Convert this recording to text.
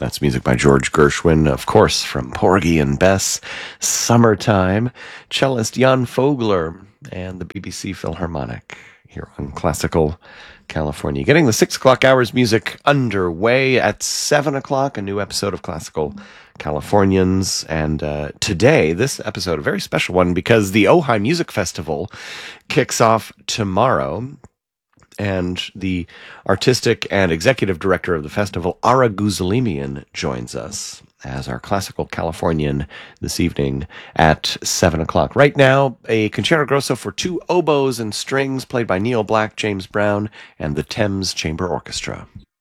That's music by George Gershwin, of course, from Porgy and Bess, Summertime, cellist Jan Fogler, and the BBC Philharmonic here on Classical California. Getting the 6 o'clock hours music underway at 7 o'clock, a new episode of Classical Californians. And today, this episode, a very special one because the Ojai Music Festival kicks off tomorrow. And the artistic and executive director of the festival, Ara Guzalimian, joins us as our Classical Californian this evening at 7 o'clock. Right now, a concerto grosso for 2 oboes and strings played by Neil Black, James Brown, and the Thames Chamber Orchestra.